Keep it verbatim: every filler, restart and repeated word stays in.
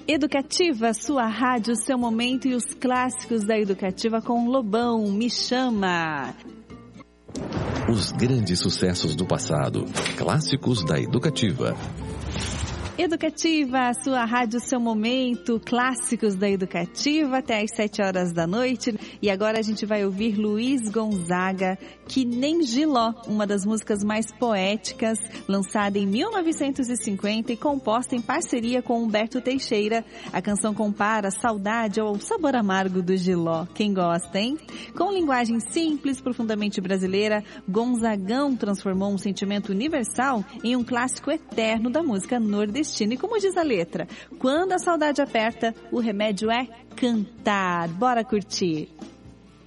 Educativa, sua rádio, seu momento e os clássicos da Educativa com Lobão, Me Chama. Os grandes sucessos do passado, clássicos da Educativa. Educativa, sua rádio, seu momento, clássicos da Educativa, até às sete horas da noite. E agora a gente vai ouvir Luiz Gonzaga, Que Nem Giló, uma das músicas mais poéticas, lançada em mil novecentos e cinquenta e composta em parceria com Humberto Teixeira. A canção compara a saudade ao sabor amargo do Giló. Quem gosta, hein? Com linguagem simples, profundamente brasileira, Gonzagão transformou um sentimento universal em um clássico eterno da música nordestina. E como diz a letra, quando a saudade aperta, o remédio é cantar. Bora curtir!